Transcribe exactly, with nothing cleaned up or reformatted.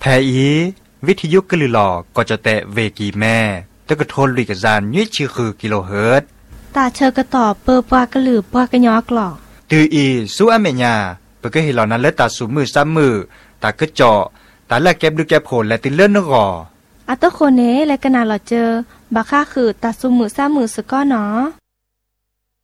แท้อีวิทยุกะลือหลอก็จะแตะเวกีแม่ตะกะโทนลุยกะจานยี่ชื่อคือกิโลเฮิรตซ์ตาเชอกระตอบเปอปากะลือปากะยอกหลอกตืออีสู้อเมญาเปกะเฮลอนั้นเลตาสูมือซ้ำมือตากะเจาะตาละแก็บดูแก็บโผลและติเลิ่นนกออะตะโคเนและกะนาหลอเจอบักค่าคือตาซุมือซ้ำมือสะก้อเนาะ